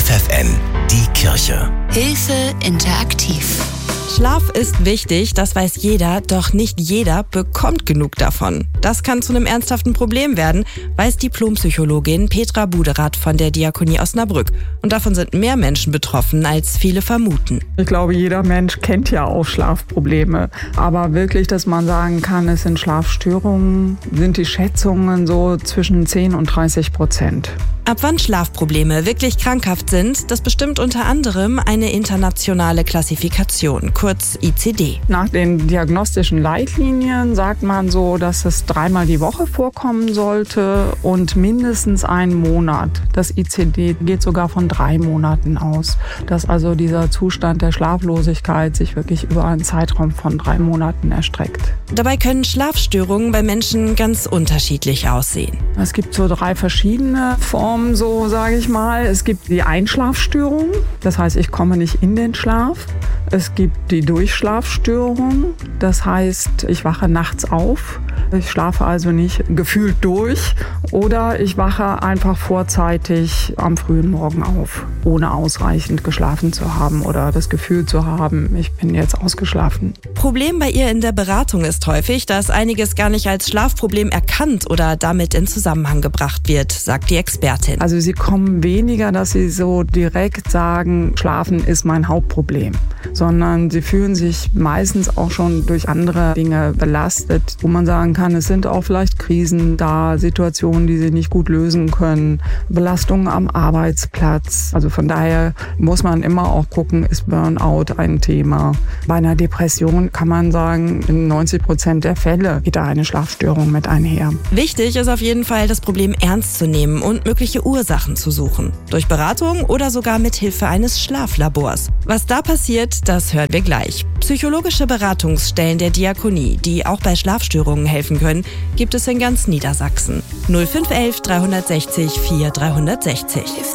FFN, die Kirche. Hilfe interaktiv. Schlaf ist wichtig, das weiß jeder, doch nicht jeder bekommt genug davon. Das kann zu einem ernsthaften Problem werden, weiß Diplompsychologin Petra Buderath von der Diakonie Osnabrück. Und davon sind mehr Menschen betroffen, als viele vermuten. Ich glaube, jeder Mensch kennt ja auch Schlafprobleme. Aber wirklich, dass man sagen kann, es sind Schlafstörungen, sind die Schätzungen so zwischen 10 und 30%. Ab wann Schlafprobleme wirklich krankhaft sind, das bestimmt unter anderem eine internationale Klassifikation, kurz ICD. Nach den diagnostischen Leitlinien sagt man so, dass es 3-mal die Woche vorkommen sollte und mindestens einen Monat. Das ICD geht sogar von 3 Monaten aus, dass also dieser Zustand der Schlaflosigkeit sich wirklich über einen Zeitraum von 3 Monaten erstreckt. Dabei können Schlafstörungen bei Menschen ganz unterschiedlich aussehen. Es gibt so 3 verschiedene Formen, so sage ich mal. Es gibt die Einschlafstörung, das heißt, ich komme nicht in den Schlaf. Es gibt die Durchschlafstörung, das heißt, ich wache nachts auf. Ich schlafe also nicht gefühlt durch oder ich wache einfach vorzeitig am frühen Morgen auf, ohne ausreichend geschlafen zu haben oder das Gefühl zu haben, ich bin jetzt ausgeschlafen. Problem bei ihr in der Beratung ist häufig, dass einiges gar nicht als Schlafproblem erkannt oder damit in Zusammenhang gebracht wird, sagt die Expertin. Also sie kommen weniger, dass sie so direkt sagen, Schlafen ist mein Hauptproblem, sondern sie fühlen sich meistens auch schon durch andere Dinge belastet, wo man sagen kann, es sind auch vielleicht Krisen da, Situationen, die sie nicht gut lösen können, Belastungen am Arbeitsplatz. Also von daher muss man immer auch gucken, ist Burnout ein Thema. Bei einer Depression kann man sagen, in 90% der Fälle geht da eine Schlafstörung mit einher. Wichtig ist auf jeden Fall, das Problem ernst zu nehmen und mögliche Ursachen zu suchen. Durch Beratung oder sogar mit Hilfe eines Schlaflabors. Was da passiert, das hören wir gleich. Psychologische Beratungsstellen der Diakonie, die auch bei Schlafstörungen helfen können, gibt es in ganz Niedersachsen. 0511 360 4360.